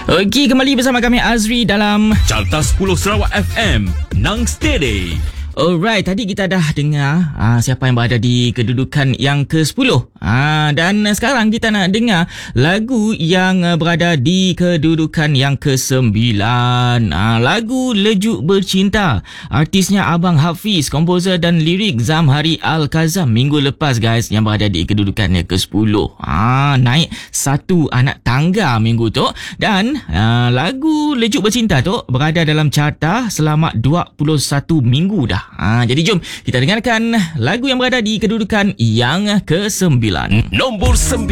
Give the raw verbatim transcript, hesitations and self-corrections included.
Okey, kembali bersama kami Azri dalam Carta sepuluh Sarawak F M. Nang steady. Alright, tadi kita dah dengar aa, siapa yang berada di kedudukan yang ke sepuluh. Aa, dan sekarang kita nak dengar lagu yang berada di kedudukan yang ke sembilan. Aa, lagu Lejuk Bercinta. Artisnya Abang Hafiz, komposer dan lirik Zamhari Al-Kazam minggu lepas guys, yang berada di kedudukan yang ke sepuluh. Aa, naik satu anak tangga minggu tu. Dan aa, lagu Lejuk Bercinta tu berada dalam carta selama dua puluh satu minggu dah. Ha, jadi jom kita dengarkan lagu yang berada di kedudukan yang ke sembilan. Nombor sembilan.